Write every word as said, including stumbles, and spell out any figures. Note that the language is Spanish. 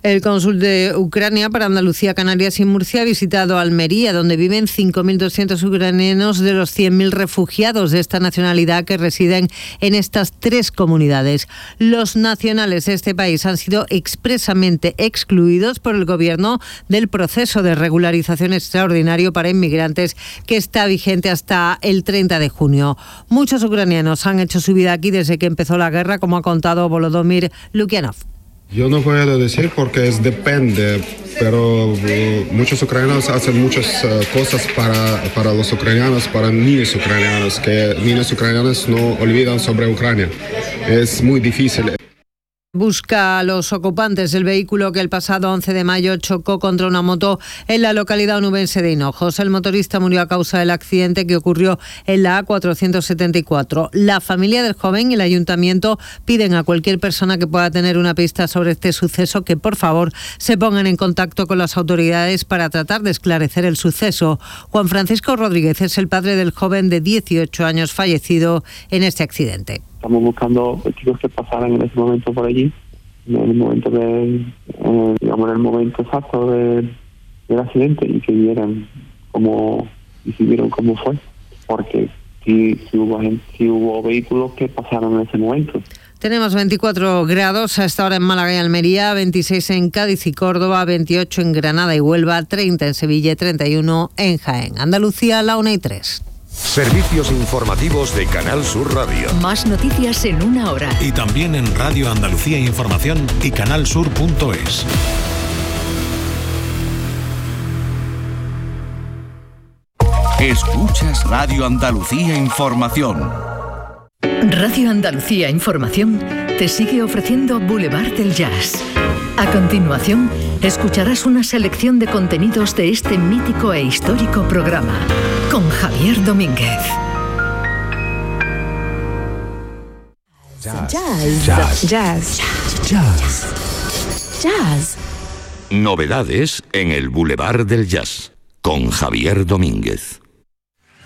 El cónsul de Ucrania para Andalucía, Canarias y Murcia ha visitado Almería, donde viven cinco mil doscientos ucranianos de los cien mil refugiados de esta nacionalidad que residen en estas tres comunidades. Los nacionales de este país han sido expresamente excluidos por el gobierno del proceso de regularización extraordinario para inmigrantes que está vigente hasta el treinta de junio. Muchos ucranianos han hecho su vida aquí desde que empezó la guerra, como ha contado Volodymyr Lukyanov. Yo no puedo decir porque es depende, pero uh, muchos ucranianos hacen muchas uh, cosas para, para los ucranianos, para niños ucranianos, que niños ucranianos no olvidan sobre Ucrania. Es muy difícil. Busca a los ocupantes del vehículo que el pasado once de mayo chocó contra una moto en la localidad onubense de Hinojos. El motorista murió a causa del accidente que ocurrió en la A cuatrocientos setenta y cuatro. La familia del joven y el ayuntamiento piden a cualquier persona que pueda tener una pista sobre este suceso que por favor se pongan en contacto con las autoridades para tratar de esclarecer el suceso. Juan Francisco Rodríguez es el padre del joven de dieciocho años fallecido en este accidente. Estamos buscando chicos que pasaran en ese momento por allí, en el momento de, eh, digamos, en el momento exacto de, del accidente, y que vieran cómo, y si vieron cómo fue, porque si, si hubo si hubo vehículos que pasaron en ese momento. Tenemos veinticuatro grados a esta hora en Málaga y Almería, veintiséis en Cádiz y Córdoba, veintiocho en Granada y Huelva, treinta en Sevilla y treinta y uno en Jaén. Andalucía, la una y tres. Servicios informativos de Canal Sur Radio. Más noticias en una hora. Y también en Radio Andalucía Información y canal sur punto es. Escuchas Radio Andalucía Información. Radio Andalucía Información te sigue ofreciendo Boulevard del Jazz. A continuación, escucharás una selección de contenidos de este mítico e histórico programa con Javier Domínguez. Jazz. Jazz. Jazz. Jazz. Jazz. Jazz. Novedades en el Boulevard del Jazz con Javier Domínguez.